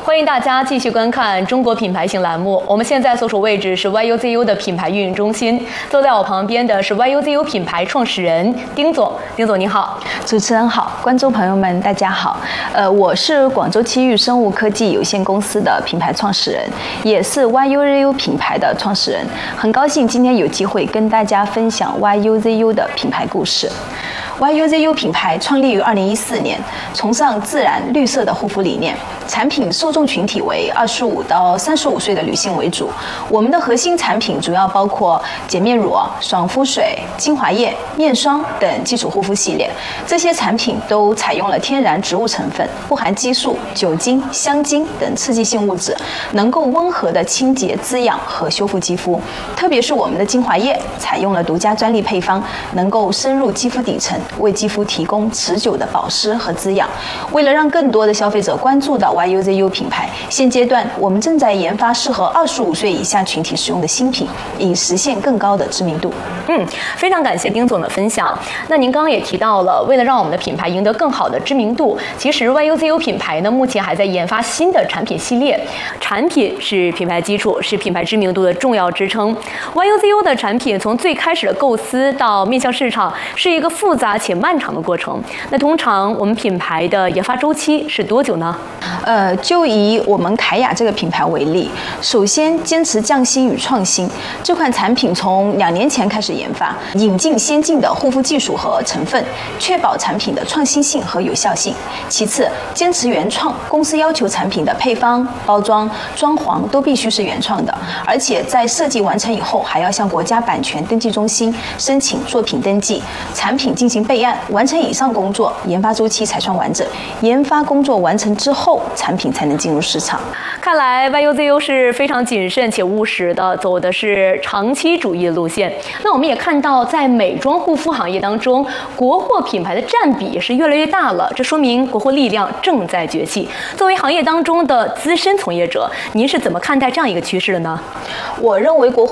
欢迎大家继续观看中国品牌行栏目。我们现在所处位置是 YUZU 的品牌运营中心，坐在我旁边的是 YUZU 品牌创始人丁总。丁总您好。 主持人好，观众朋友们大家好。我是广州奇遇生物科技有限公司的品牌创始人，也是 YUZU 品牌的创始人。很高兴今天有机会跟大家分享 YUZU 的品牌故事。YUZU 品牌创立于2014年，崇尚自然绿色的护肤理念，产品受众群体为25到35岁的女性为主。我们的核心产品主要包括洁面乳、爽肤水、精华液、面霜等基础护肤系列。这些产品都采用了天然植物成分，不含激素、酒精、香精等刺激性物质，能够温和的清洁、滋养和修复肌肤。特别是我们的精华液，采用了独家专利配方，能够深入肌肤底层，为肌肤提供持久的保湿和滋养。为了让更多的消费者关注到 YUZU 品牌，现阶段我们正在研发适合25岁以下群体使用的新品，以实现更高的知名度。 非常感谢丁总的分享。那您刚刚也提到了，为了让我们的品牌赢得更好的知名度，其实 YUZU 品牌呢目前还在研发新的产品系列。产品是品牌基础，是品牌知名度的重要支撑。YUZU 的产品从最开始的构思到面向市场，是一个复杂且漫长的过程。那通常我们品牌的研发周期是多久呢？ 就以我们凯雅这个品牌为例，首先坚持匠心与创新。这款产品从2年前开始研发，引进先进的护肤技术和成分，确保产品的创新性和有效性。其次，坚持原创，公司要求产品的配方、包装、装潢都必须是原创的，而且在设计完成以后，还要向国家版权登记中心申请作品登记，产品进行备案，完成以上工作，研发周期才算完整。研发工作完成之后，产品才能进入市场。 看来 YUZU 是非常谨慎且务实的，走的是长期主义的路线。那我们也看到，在美妆护肤行业当中，国货品牌的占比也是越来越大了，这说明国货力量正在崛起。作为行业当中的资深从业者，您是怎么看待这样一个趋势的呢？ 我认为国货